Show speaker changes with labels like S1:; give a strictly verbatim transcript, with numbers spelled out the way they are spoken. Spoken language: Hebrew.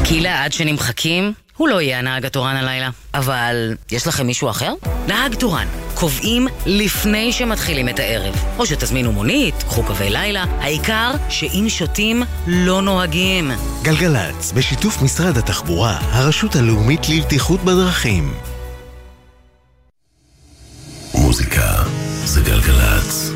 S1: כי לעד שנמחקים, הוא לא יהיה הנהג התורן הלילה. אבל יש לכם מישהו אחר? נהג תורן. קובעים לפני שמתחילים את הערב. או שתזמינו מונית, קחו קווי לילה. העיקר שאם שותים, לא נוהגים.
S2: גלגלץ, בשיתוף משרד התחבורה, הרשות הלאומית לבטיחות בדרכים.
S3: מוזיקה זה גלגלץ.